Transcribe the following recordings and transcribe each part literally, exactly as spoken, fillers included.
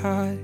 high.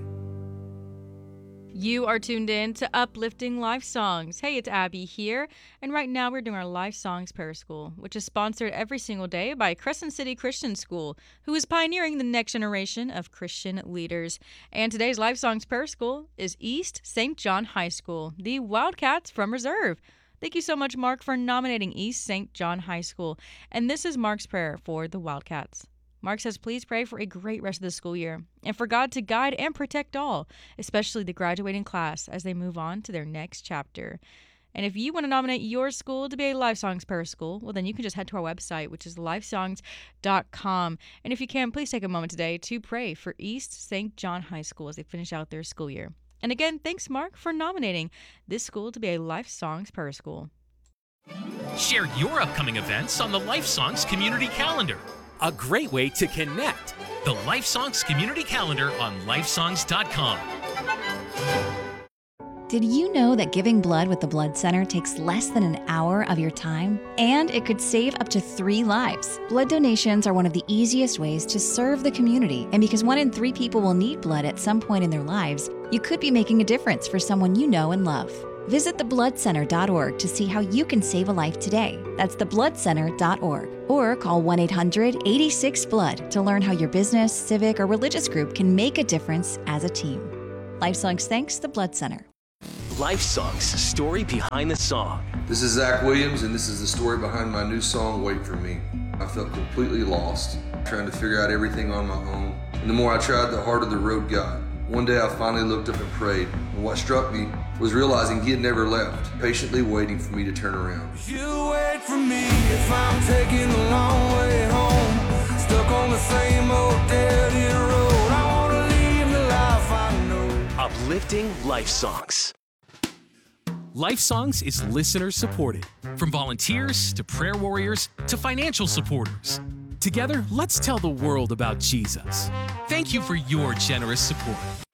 You are tuned in to Uplifting Life Songs. Hey, it's Abby here, and right now we're doing our Life Songs Prayer School, which is sponsored every single day by Crescent City Christian School, who is pioneering the next generation of Christian leaders. And today's Life Songs Prayer School is East Saint John High School, the Wildcats from Reserve. Thank you so much, Mark, for nominating East Saint John High School. And this is Mark's prayer for the Wildcats. Mark says, please pray for a great rest of the school year and for God to guide and protect all, especially the graduating class as they move on to their next chapter. And if you want to nominate your school to be a Life Songs Prayer School, well, then you can just head to our website, which is lifesongs dot com. And if you can, please take a moment today to pray for East Saint John High School as they finish out their school year. And again, thanks, Mark, for nominating this school to be a Life Songs Prayer School. Share your upcoming events on the Life Songs Community Calendar. A great way to connect. The Life Songs Community Calendar on lifesongs dot com. Did you know that giving blood with the Blood Center takes less than an hour of your time? And it could save up to three lives. Blood donations are one of the easiest ways to serve the community. And because one in three people will need blood at some point in their lives, you could be making a difference for someone you know and love. Visit the blood center dot org to see how you can save a life today. That's the blood center dot org. Or call one eight hundred eight six blood to learn how your business, civic, or religious group can make a difference as a team. Life Songs thanks the Blood Center. Life Songs, story behind the song. This is Zach Williams, and this is the story behind my new song, Wait For Me. I felt completely lost, trying to figure out everything on my own. And the more I tried, the harder the road got. One day I finally looked up and prayed, and what struck me was realizing he had never left, patiently waiting for me to turn around. You wait for me if I'm taking the long way home, stuck on the same old dead-end road. I want to live the life I know. Uplifting Life Songs. Life Songs is listener supported. From volunteers to prayer warriors to financial supporters. Together, let's tell the world about Jesus. Thank you for your generous support.